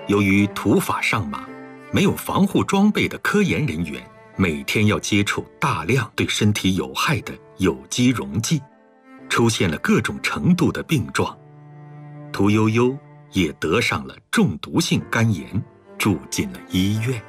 由于土法上马，没有防护装备的科研人员每天要接触大量对身体有害的有机溶剂，出现了各种程度的病状。屠呦呦也得上了中毒性肝炎，住进了医院。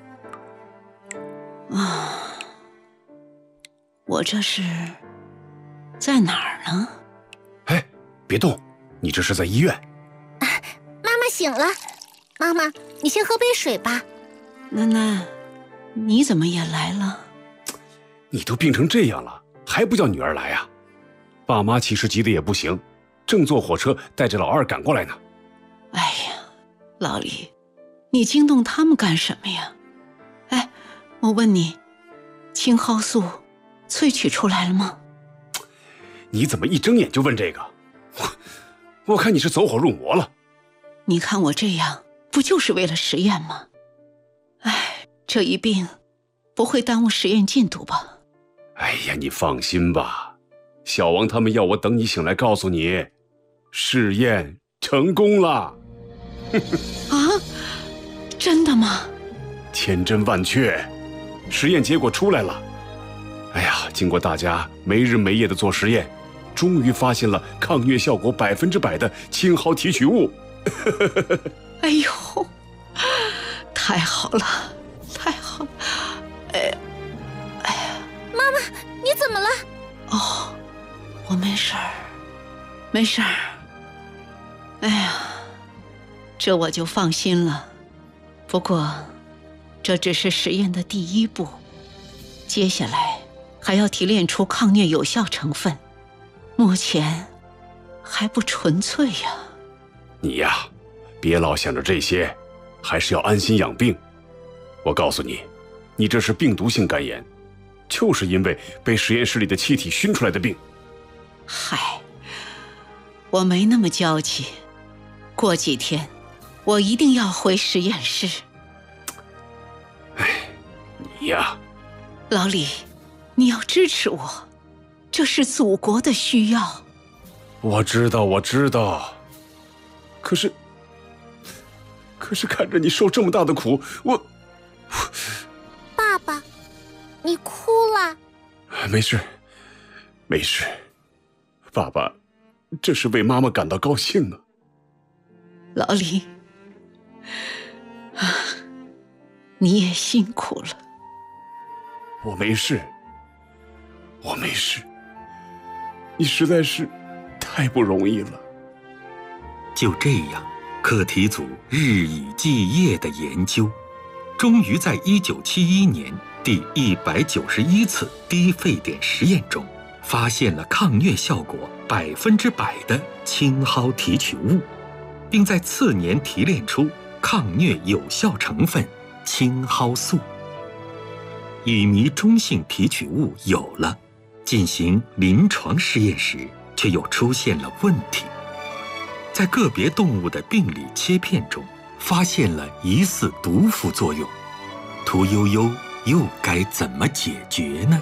我这是在哪儿呢？ 哎，别动，你这是在医院。 妈妈醒了，妈妈，你先喝杯水吧。 囡囡，你怎么也来了？ 你都病成这样了，还不叫女儿来啊？爸妈其实急得也不行，正坐火车带着老二赶过来呢。 哎呀，老李，你惊动他们干什么呀？哎，我问你，青蒿素萃取出来了吗？ 你怎么一睁眼就问这个？我看你是走火入魔了。 你看我这样，不就是为了实验吗？哎，这一病不会耽误实验进度吧？ 哎呀，你放心吧，小王他们要我等你醒来告诉你，试验成功了。 啊，真的吗？ 千真万确，实验结果出来了。哎呀，经过大家没日没夜的做实验，终于发现了抗疟效果100%的青蒿提取物。 哎呦，太好了，太好了！哎呀， 妈妈，你怎么了？ 哦，我没事儿，没事儿。哎呀，这我就放心了。不过，这只是实验的第一步，接下来还要提炼出抗疟有效成分，目前还不纯粹呀。 你呀，别老想着这些，还是要安心养病。我告诉你，你这是病毒性肝炎，就是因为被实验室里的气体熏出来的病。 嗨，我没那么娇气，过几天我一定要回实验室。 哎，你呀， 老李，你要支持我，这是祖国的需要。 我知道，我知道。可是看着你受这么大的苦， 爸爸，你哭了？ 没事，没事。爸爸，这是为妈妈感到高兴啊。 老李，你也辛苦了。 我没事，我没事。你实在是太不容易了。 就这样，课题组日以继夜的研究，终于在1971年第191次低沸点实验中，发现了抗疟效果100%的青蒿提取物，并在次年提炼出抗疟有效成分青蒿素。乙醚中性提取物有了，进行临床试验时却又出现了问题。在个别动物的病理切片中，发现了疑似毒副作用，屠呦呦又该怎么解决呢？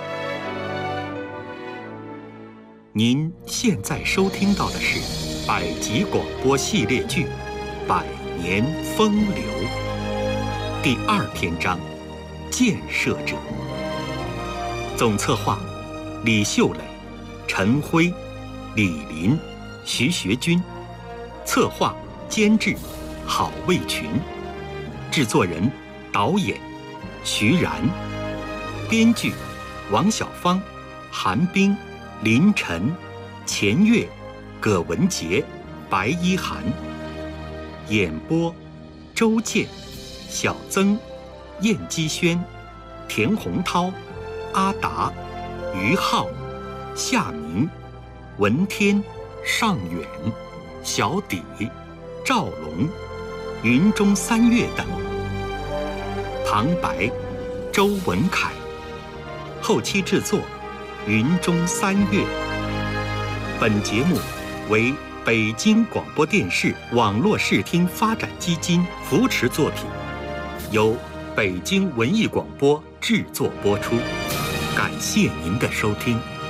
您现在收听到的是百集广播系列剧《百年风流》第2篇章《建设者》，总策划李秀磊、陈辉、李林、徐学军，策划监制郝卫群，制作人导演徐然，编剧王小芳、韩冰、林晨、钱月、葛文杰、白一涵，演播周健、小曾、燕姬轩、田洪涛、阿达、于浩、夏明、文天、尚远、小底、赵龙、云中三月等，旁白周文凯，后期制作云中三月。本节目为北京广播电视网络视听发展基金扶持作品，由北京文艺广播制作播出。感谢您的收听。